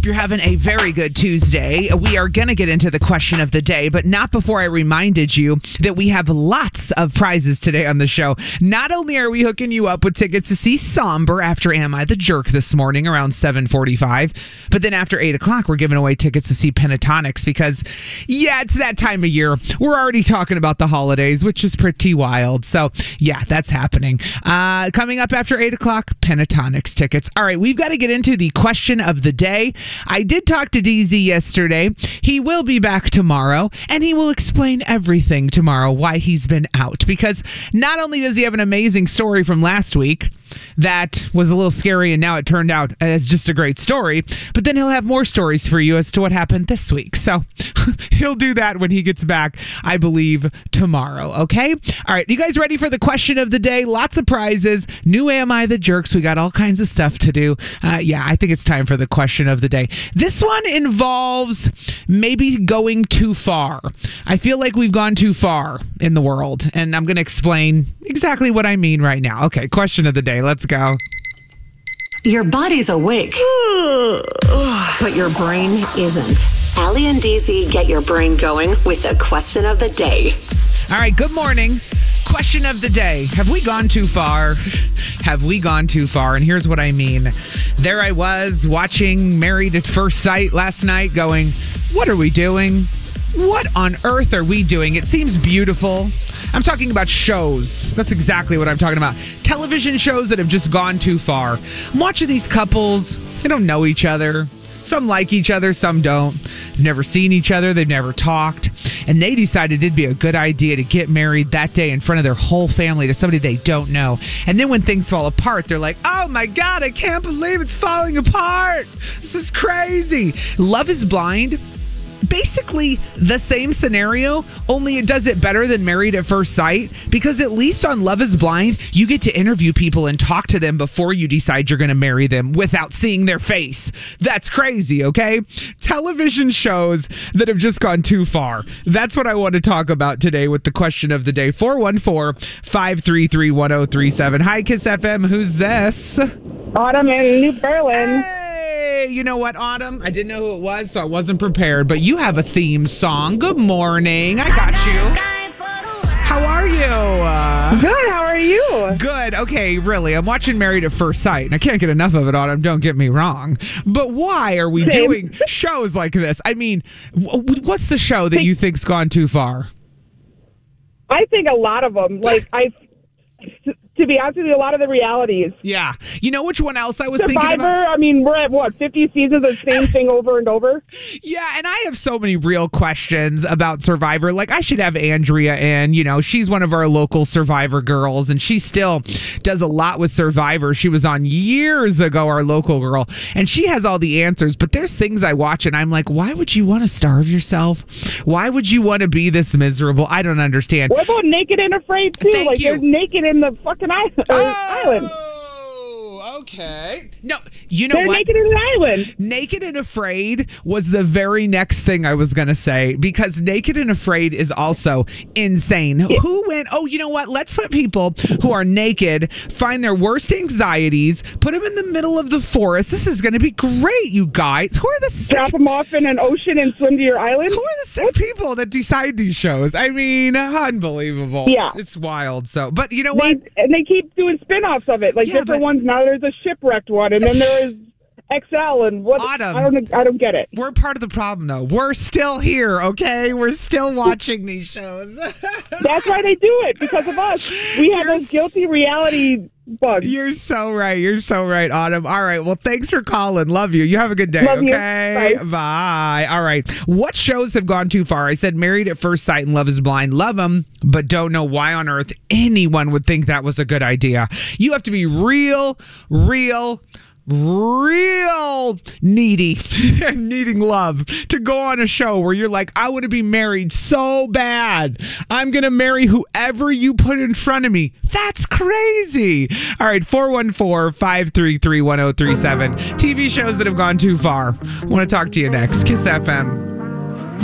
Hope you're having a very good Tuesday. We are going to get into the question of the day, but not before I reminded you that we have lots of prizes today on the show. Not only are we hooking you up with tickets to see Somber after Am I the Jerk this morning around 7:45, but then after 8 o'clock, we're giving away tickets to see Pentatonics because, yeah, it's that time of year. We're already talking about the holidays, which is pretty wild. So, yeah, that's happening. Coming up after 8 o'clock, Pentatonics tickets. All right, we've got to get into the question of the day. I did talk to DZ yesterday. He will be back tomorrow, and he will explain everything tomorrow, why he's been out. Because not only does he have an amazing story from last week that was a little scary, and now it turned out as just a great story, but then he'll have more stories for you as to what happened this week. So he'll do that when he gets back, I believe, tomorrow. Okay? All right, you guys ready for the question of the day? Lots of prizes. New Am I the Jerks? We got all kinds of stuff to do. Yeah, I think it's time for the question of the day. This one involves maybe going too far. I feel like we've gone too far in the world, and I'm going to explain exactly what I mean right now. Okay, question of the day. Let's go. Your body's awake, but your brain isn't. Allie and DZ get your brain going with the question of the day. All right, good morning. Question of the day. Have we gone too far? Have we gone too far? And here's what I mean. There I was watching Married at First Sight last night going, what are we doing? What on earth are we doing? It seems beautiful. I'm talking about shows. That's exactly what I'm talking about. Television shows that have just gone too far. I'm watching these couples. They don't know each other. Some like each other, some don't. They've never seen each other. They've never talked. And they decided it'd be a good idea to get married that day in front of their whole family to somebody they don't know. And then when things fall apart, they're like, oh my God, I can't believe it's falling apart. This is crazy. Love is Blind. Basically the same scenario, only it does it better than Married at First Sight, because at least on Love is Blind, you get to interview people and talk to them before you decide you're going to marry them without seeing their face. That's crazy, okay? Television shows that have just gone too far. That's what I want to talk about today with the question of the day. 414-533-1037. Hi, Kiss FM. Who's this? Autumn in New Berlin. Hey, you know what, Autumn? I didn't know who it was, so I wasn't prepared, but you have a theme song. Good morning. I got you. How are you? Good, how are you? Good. Okay, really. I'm watching Married at First Sight, and I can't get enough of it, Autumn. Don't get me wrong. But why are we doing shows like this? I mean, what's the show that you think's gone too far? I think a lot of them. To be honest with you, a lot of the realities. Yeah. You know which one else I was thinking about? Survivor, I mean, we're at, 50 seasons of the same thing over and over? Yeah, and I have so many real questions about Survivor. Like, I should have Andrea in. You know, she's one of our local Survivor girls, and she still does a lot with Survivor. She was on years ago, our local girl, and she has all the answers. But there's things I watch, and I'm like, why would you want to starve yourself? Why would you want to be this miserable? I don't understand. What about Naked and Afraid, too? Thank you. They're naked in the fucking island. Okay. No, you know They're what? naked in an island. Naked and Afraid was the very next thing I was going to say, because Naked and Afraid is also insane. Yeah. Who went, oh, you know what? Let's put people who are naked, find their worst anxieties, put them in the middle of the forest. This is going to be great, you guys. Who are the sick? Drop them off in an ocean and swim to your island? Who are the sick people that decide these shows? I mean, unbelievable. Yeah. It's wild. So, but you know what? They keep doing spin-offs of it, like different ones. Now there's a shipwrecked one, and then there is XL, and what? Autumn. I don't get it. We're part of the problem, though. We're still here, okay? We're still watching these shows. That's why they do it, because of us. We have those guilty reality bugs. You're so right. You're so right, Autumn. All right. Well, thanks for calling. Love you. You have a good day, Love okay? you. Bye. Bye. All right. What shows have gone too far? I said Married at First Sight and Love is Blind. Love them, but don't know why on earth anyone would think that was a good idea. You have to be real needy and needing love to go on a show where you're like, I want to be married so bad. I'm going to marry whoever you put in front of me. That's crazy. All right, 414-533-1037. TV shows that have gone too far. I want to talk to you next. Kiss FM.